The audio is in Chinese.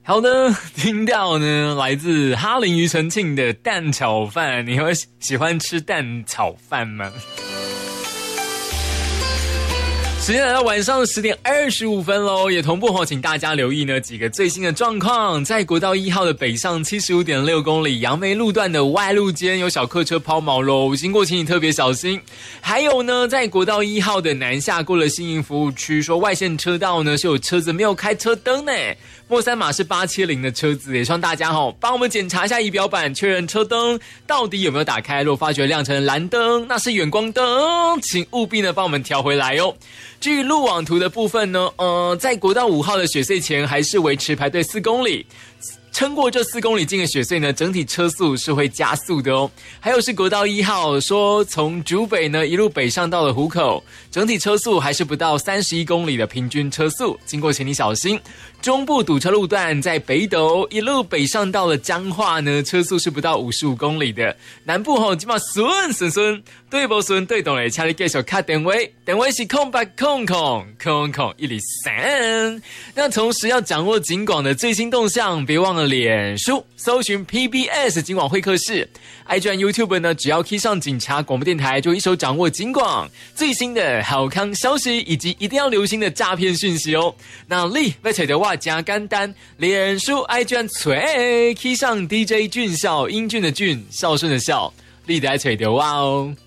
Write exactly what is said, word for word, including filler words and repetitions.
好的，听到呢来自哈林庾澄庆的蛋炒饭，你会喜欢吃蛋炒饭吗？时间来到晚上十点二十五分喽，也同步吼，请大家留意呢几个最新的状况。在国道一号的北上 七十五点六 公里杨梅路段的外路间有小客车抛锚喽，经过请你特别小心。还有呢，在国道一号的南下过了新营服务区，说外线车道呢是有车子没有开车灯呢。莫三码是八七零的车子，也希望大家吼帮我们检查一下仪表板，确认车灯到底有没有打开。如果发觉亮成蓝灯，那是远光灯，请务必呢帮我们调回来哦。至于路网图的部分呢，呃，在国道五号的雪隧前还是维持排队四公里。撑过这四公里近的雪隧呢，整体车速是会加速的哦。还有是国道一号，说从竹北呢一路北上到了湖口，整体车速还是不到三十一公里的平均车速，经过请你小心。中部堵车路段在北斗一路北上到了彰化呢，车速是不到五十五公里的。南部吼，今嘛顺顺顺，对不顺对懂嘞，请你继续卡电话，电话是空八空空空空一零三。那同时要掌握警广的最新动向，别忘了脸书搜寻 P B S 警广会客室 ，I G 和 YouTube 呢，只要 key 上警察广播电台，就一手掌握警广最新的好康消息，以及一定要留心的诈骗讯息哦。那你要找到我加简单，脸书 I G 和吹 key 上 D J 俊孝，英俊的俊，孝顺的孝，你得要找到我哦。